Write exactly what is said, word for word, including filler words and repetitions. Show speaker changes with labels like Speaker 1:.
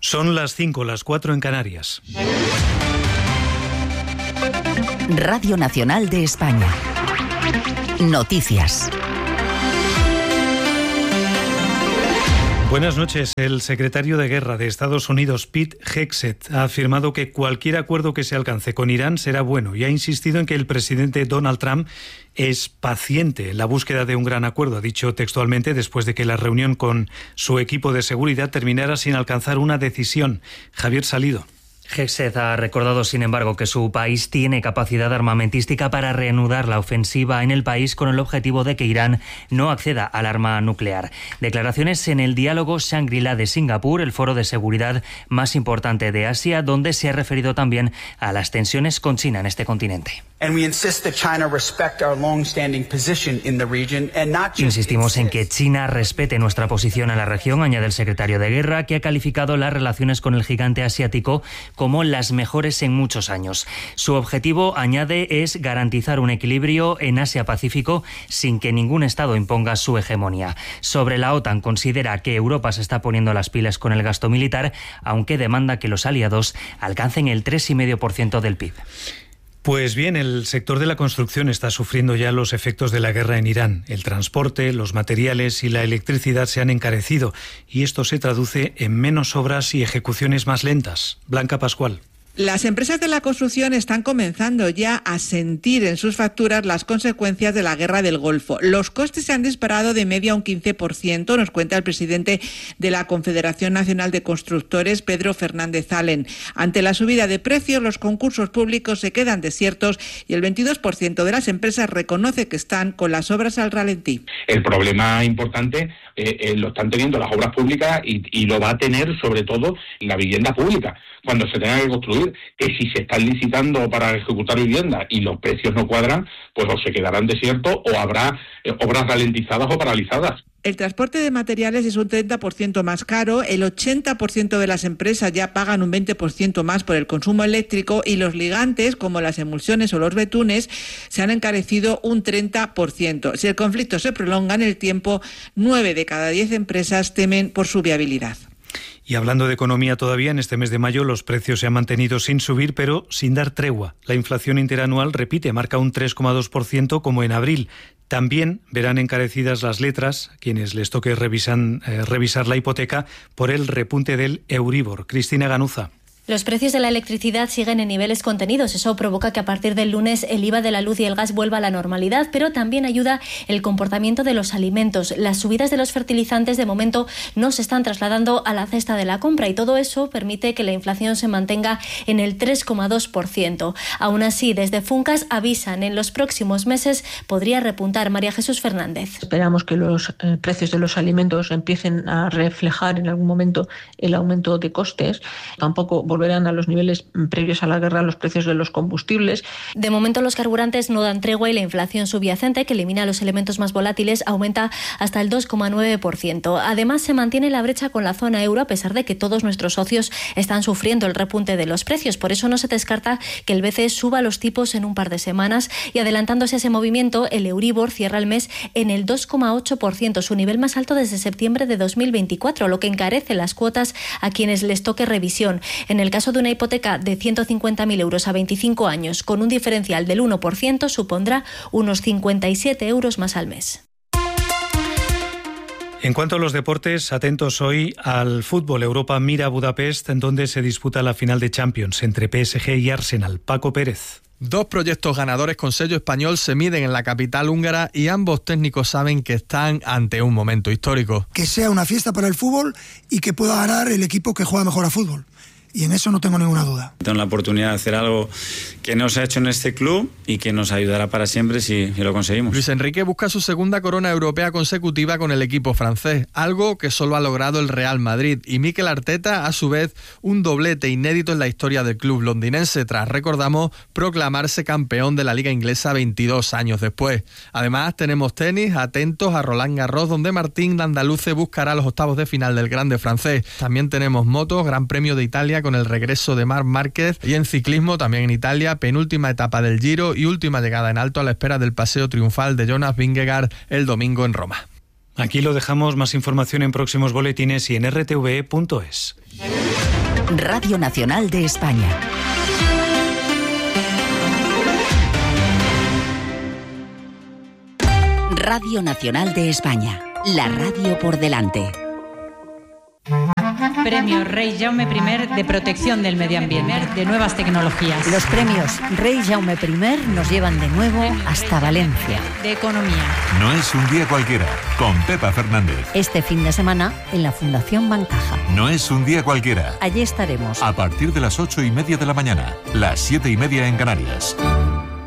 Speaker 1: Son las cinco, las cuatro en Canarias.
Speaker 2: Radio Nacional de España. Noticias.
Speaker 1: Buenas noches. El secretario de Guerra de Estados Unidos, Pete Hegseth, ha afirmado que cualquier acuerdo que se alcance con Irán será bueno y ha insistido en que el presidente Donald Trump es paciente en la búsqueda de un gran acuerdo. Ha dicho textualmente después de que la reunión con su equipo de seguridad terminara sin alcanzar una decisión. Javier Salido.
Speaker 3: Hegseth ha recordado, sin embargo, que su país tiene capacidad armamentística para reanudar la ofensiva en el país con el objetivo de que Irán no acceda al arma nuclear. Declaraciones en el diálogo Shangri-La de Singapur, el foro de seguridad más importante de Asia, donde se ha referido también a las tensiones con China en este continente. Insistimos en que China respete nuestra posición en la región, añade el secretario de Guerra, que ha calificado las relaciones con el gigante asiático como las mejores en muchos años. Su objetivo, añade, es garantizar un equilibrio en Asia-Pacífico sin que ningún Estado imponga su hegemonía. Sobre la OTAN, considera que Europa se está poniendo las pilas con el gasto militar, aunque demanda que los aliados alcancen el tres coma cinco por ciento del P I B.
Speaker 1: Pues bien, el sector de la construcción está sufriendo ya los efectos de la guerra en Irán. El transporte, los materiales y la electricidad se han encarecido y esto se traduce en menos obras y ejecuciones más lentas. Blanca Pascual.
Speaker 4: Las empresas de la construcción están comenzando ya a sentir en sus facturas las consecuencias de la guerra del Golfo. Los costes se han disparado de media un quince por ciento, nos cuenta el presidente de la Confederación Nacional de Constructores, Pedro Fernández Allen. Ante la subida de precios, los concursos públicos se quedan desiertos y el veintidós por ciento de las empresas reconoce que están con las obras al ralentí.
Speaker 5: El problema importante eh, eh, lo están teniendo las obras públicas y, y lo va a tener sobre todo la vivienda pública. Cuando se tenga que construir, que si se están licitando para ejecutar vivienda y los precios no cuadran, pues o se quedarán desiertos o habrá eh, obras ralentizadas o paralizadas.
Speaker 4: El transporte de materiales es un treinta por ciento más caro, el ochenta por ciento de las empresas ya pagan un veinte por ciento más por el consumo eléctrico y los ligantes, como las emulsiones o los betunes, se han encarecido un treinta por ciento. Si el conflicto se prolonga en el tiempo, nueve de cada diez empresas temen por su viabilidad.
Speaker 1: Y hablando de economía todavía, en este mes de mayo los precios se han mantenido sin subir, pero sin dar tregua. La inflación interanual, repite, marca un tres coma dos por ciento como en abril. También verán encarecidas las letras, quienes les toque revisan, eh, revisar la hipoteca, por el repunte del Euribor. Cristina Ganuza.
Speaker 6: Los precios de la electricidad siguen en niveles contenidos. Eso provoca que a partir del lunes el I V A de la luz y el gas vuelva a la normalidad, pero también ayuda el comportamiento de los alimentos. Las subidas de los fertilizantes de momento no se están trasladando a la cesta de la compra y todo eso permite que la inflación se mantenga en el tres coma dos por ciento. Aún así, desde Funcas avisan, en los próximos meses podría repuntar. María Jesús Fernández.
Speaker 7: Esperamos que los eh, precios de los alimentos empiecen a reflejar en algún momento el aumento de costes. Tampoco volverán a los niveles previos a la guerra los precios de los combustibles.
Speaker 6: De momento los carburantes no dan tregua y la inflación subyacente, que elimina los elementos más volátiles, aumenta hasta el dos coma nueve por ciento. Además, se mantiene la brecha con la zona euro a pesar de que todos nuestros socios están sufriendo el repunte de los precios. Por eso no se descarta que el B C E suba los tipos en un par de semanas y, adelantándose a ese movimiento, el Euribor cierra el mes en el dos coma ocho por ciento, su nivel más alto desde septiembre de dos mil veinticuatro, lo que encarece las cuotas a quienes les toque revisión. En el caso de una hipoteca de ciento cincuenta mil euros a veinticinco años con un diferencial del uno por ciento supondrá unos cincuenta y siete euros más al mes.
Speaker 1: En cuanto a los deportes, atentos hoy al fútbol. Europa mira a Budapest, en donde se disputa la final de Champions entre P S G y Arsenal. Paco Pérez.
Speaker 8: Dos proyectos ganadores con sello español se miden en la capital húngara y ambos técnicos saben que están ante un momento histórico.
Speaker 9: Que sea una fiesta para el fútbol y que pueda ganar el equipo que juega mejor a fútbol. Y en eso no tengo ninguna duda.
Speaker 10: Tengo la oportunidad de hacer algo que no se ha hecho en este club y que nos ayudará para siempre si, si lo conseguimos.
Speaker 8: Luis Enrique busca su segunda corona europea consecutiva con el equipo francés, algo que solo ha logrado el Real Madrid. Y Mikel Arteta, a su vez, un doblete inédito en la historia del club londinense, tras, recordamos, proclamarse campeón de la Liga Inglesa veintidós años después. Además, tenemos tenis, atentos a Roland Garros, donde Martín Landaluce buscará los octavos de final del Grande francés. También tenemos motos, Gran Premio de Italia con el regreso de Marc Márquez, y en ciclismo también en Italia, penúltima etapa del Giro y última llegada en alto a la espera del paseo triunfal de Jonas Vingegaard el domingo en Roma.
Speaker 1: Aquí lo dejamos, más información en próximos boletines y en r t v e punto es.
Speaker 2: Radio Nacional de España. Radio Nacional de España, la radio por delante.
Speaker 11: Premio Rey Jaume primero de Protección del Medio Ambiente, de Nuevas Tecnologías.
Speaker 12: Los premios Rey Jaume primero nos llevan de nuevo hasta Valencia.
Speaker 11: De Economía.
Speaker 13: No es un día cualquiera, con Pepa Fernández.
Speaker 12: Este fin de semana en la Fundación Bancaja.
Speaker 13: No es un día cualquiera.
Speaker 12: Allí estaremos.
Speaker 13: A partir de las ocho y media de la mañana, las siete y media en Canarias.